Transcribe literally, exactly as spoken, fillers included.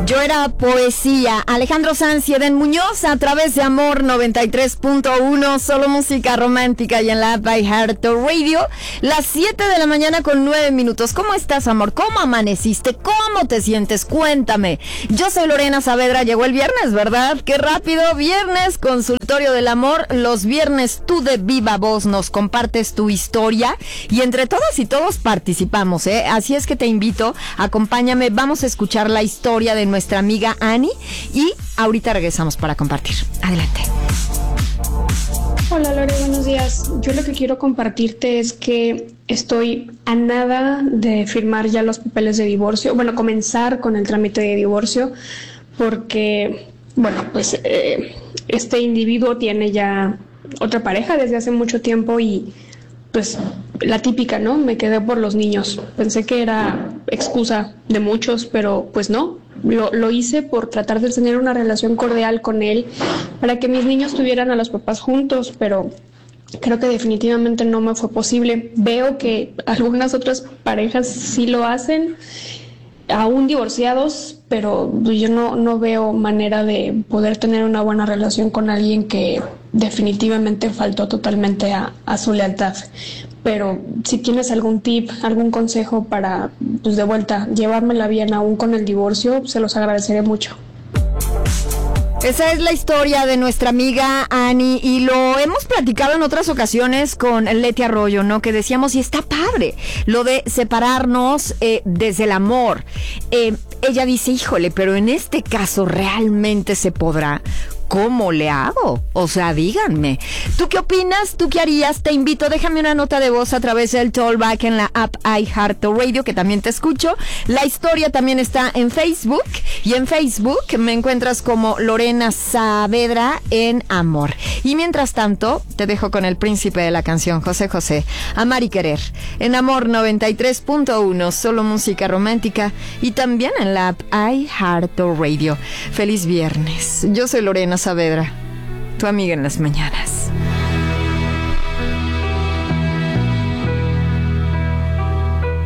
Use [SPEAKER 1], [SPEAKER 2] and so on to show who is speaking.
[SPEAKER 1] Yo era poesía. Alejandro Sanz y Eden Muñoz a través de Amor noventa y tres punto uno, solo música romántica y en la app iHeartRadio. Las siete de la mañana con nueve minutos. ¿Cómo estás, amor? ¿Cómo amaneciste? ¿Cómo te sientes? Cuéntame. Yo soy Lorena Saavedra. Llegó el viernes, ¿verdad? ¡Qué rápido! Viernes, consultorio del amor. Los viernes tú de viva voz nos compartes tu historia y entre todas y todos participamos, ¿eh? Así es que te invito, acompáñame, vamos a escuchar la historia de nuestra amiga Ani y ahorita regresamos para compartir. Adelante.
[SPEAKER 2] Hola Lore, buenos días. Yo lo que quiero compartirte es que estoy a nada de firmar ya los papeles de divorcio, bueno, comenzar con el trámite de divorcio, porque, bueno, pues eh, este individuo tiene ya otra pareja desde hace mucho tiempo y pues la típica, ¿no? Me quedé por los niños. Pensé que era excusa de muchos, pero pues no. Lo, lo hice por tratar de tener una relación cordial con él para que mis niños tuvieran a los papás juntos, pero creo que definitivamente no me fue posible. Veo que algunas otras parejas sí lo hacen, aún divorciados, pero yo no, no veo manera de poder tener una buena relación con alguien que definitivamente faltó totalmente a, a su lealtad. Pero si tienes algún tip, algún consejo para, pues de vuelta, llevármela bien aún con el divorcio, se los agradeceré mucho.
[SPEAKER 1] Esa es la historia de nuestra amiga Ani y lo hemos platicado en otras ocasiones con Leti Arroyo, ¿no? Que decíamos, y está padre, lo de separarnos eh, desde el amor. Eh, ella dice, híjole, pero en este caso realmente se podrá. ¿Cómo le hago? O sea, díganme. ¿Tú qué opinas? ¿Tú qué harías? Te invito, déjame una nota de voz a través del Tollback en la app iHeartRadio, que también te escucho. La historia también está en Facebook. Y en Facebook me encuentras como Lorena Saavedra en Amor. Y mientras tanto, te dejo con el príncipe de la canción, José José, Amar y Querer. En Amor noventa y tres punto uno, solo música romántica. Y también en la app iHeartRadio. Feliz viernes. Yo soy Lorena Saavedra, tu amiga en las mañanas.